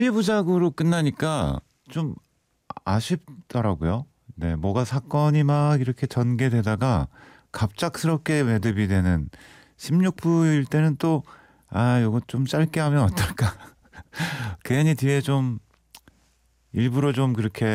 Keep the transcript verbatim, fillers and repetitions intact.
일 부작으로 끝나니까 좀 아쉽더라고요. 네, 뭐가 사건이 막 이렇게 전개되다가 갑작스럽게 매듭이 되는 십육 부일 때는 또 아, 요거 좀 짧게 하면 어떨까? 괜히 뒤에 좀 일부러 좀 그렇게